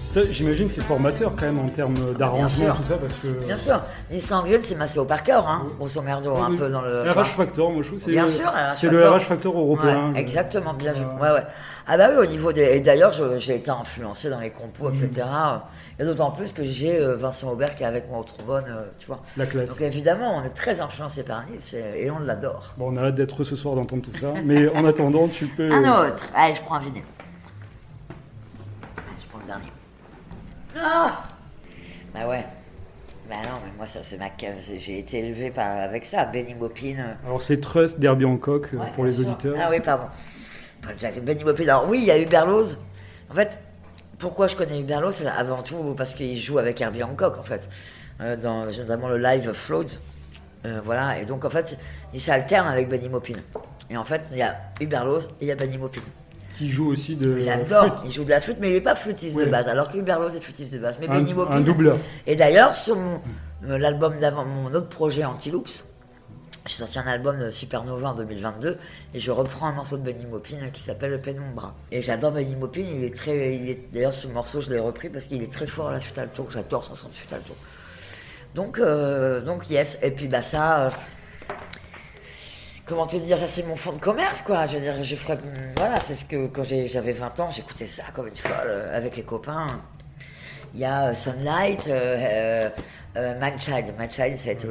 Ça, j'imagine que c'est formateur quand même en termes d'arrangement, tout ça, parce que... Bien sûr, l'Island Gun, c'est Maceo Parker, grosso merdo, un peu dans le... RH Factor, moi je trouve, c'est, bien sûr, c'est le RH Factor européen. Ouais, exactement, bien vu. Ouais. Ah bah oui, au niveau des... Et d'ailleurs, j'ai été influencé dans les compos, etc. Et d'autant plus que j'ai Vincent Aubert qui est avec moi au trombone, tu vois. La classe. Donc évidemment, on est très influencé par Nice et on l'adore. Bon, on a hâte d'être ce soir d'entendre tout ça, mais en attendant, tu peux... Un autre. Allez, je prends un vinyle. Je prends le dernier. Ah bah ouais. Bah non, mais moi, ça, c'est ma cave. J'ai été élevé avec ça, Benny Maupin. Alors, c'est Trust d'Herbie Hancock pour les auditeurs. Ah oui, pardon. Benny Maupin. Alors, oui, il y a Hubert Lawes. En fait, pourquoi je connais Hubert Lawes? C'est avant tout parce qu'il joue avec Herbie Hancock, en fait. Notamment le live Floats. Voilà, et donc, en fait, il s'alterne avec Benny Maupin. Et en fait, il y a Hubert Lawes et il y a Benny Maupin. Qui joue aussi de J'adore, flûte. il joue de la flûte, mais il n'est pas flûtiste de base, alors que Hubert Lawes est flûtiste de base. Mais Benny Maupin. Un doubleur. Et d'ailleurs, sur l'album d'avant, mon autre projet Antilux, j'ai sorti un album de Supernova en 2022 et je reprends un morceau de Benny Maupin qui s'appelle Le Peine de mon bras. Et j'adore Benny Maupin, d'ailleurs ce morceau je l'ai repris parce qu'il est très fort à la flûte alto, j'adore son son de flûte alto. Donc yes, et puis bah ça... Comment te dire, ça c'est mon fond de commerce quoi, je veux dire, voilà, c'est ce que quand j'avais 20 ans, j'écoutais ça comme une folle avec les copains. Il y a Sunlight, Manchild, ça va être